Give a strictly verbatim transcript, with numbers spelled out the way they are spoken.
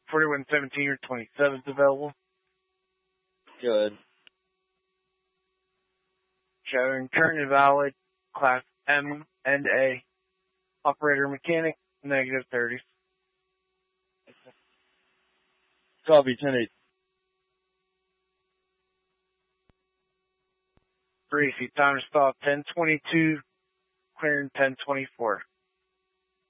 forty-one seventeen or twenty-seven is available. Good. Showing current and valid, class M and A. Operator mechanic, negative thirty. Copy, ten eight. Gracie, time to stop ten twenty-two, clearing ten twenty-four.